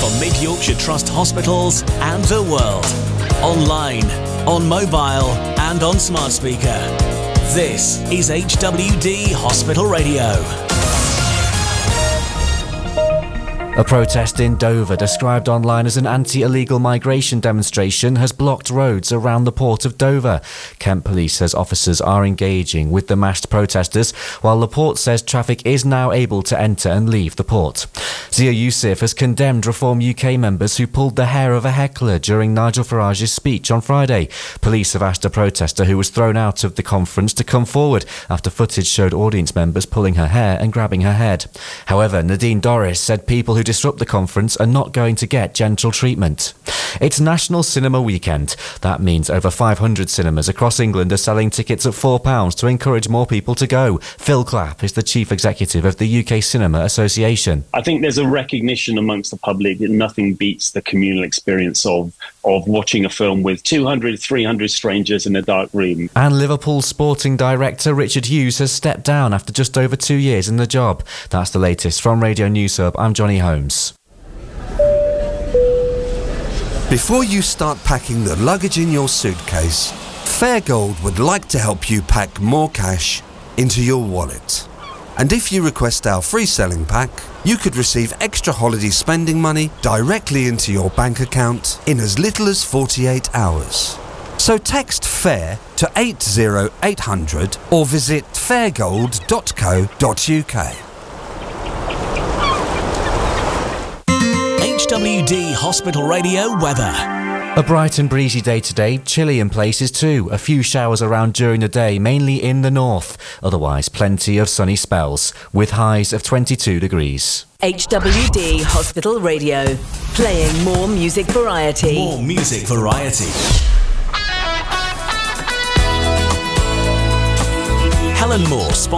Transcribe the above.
from Mid Yorkshire Trust hospitals and the world. Online, on mobile and on smart speaker. This is HWD Hospital Radio. A protest in Dover, described online as an anti-illegal migration demonstration, has blocked roads around the port of Dover. Kent Police says officers are engaging with the massed protesters, while the port says traffic is now able to enter and leave the port. Zia Youssef has condemned Reform UK members who pulled the hair of a heckler during Nigel Farage's speech on Friday. Police have asked a protester who was thrown out of the conference to come forward after footage showed audience members pulling her hair and grabbing her head. However, Nadine Dorris said people who disrupt the conference are not going to get gentle treatment. It's National Cinema Weekend. That means over 500 cinemas across England are selling tickets at £4 to encourage more people to go. Phil Clapp is the Chief Executive of the UK Cinema Association. I think there's a recognition amongst the public that nothing beats the communal experience of watching a film with 200, 300 strangers in a dark room. And Liverpool sporting director Richard Hughes has stepped down after just over 2 years in the job. That's the latest from Radio News Hub. I'm Johnny Holmes. Before you start packing the luggage in your suitcase, Fairgold would like to help you pack more cash into your wallet. And if you request our free selling pack, you could receive extra holiday spending money directly into your bank account in as little as 48 hours. So text FAIR to 80800 or visit fairgold.co.uk. HWD Hospital Radio weather. A bright and breezy day today, chilly in places too. A few showers around during the day, mainly in the north. Otherwise, plenty of sunny spells, with highs of 22 degrees. HWD Hospital Radio, playing more music variety. More music variety. Helen Moore,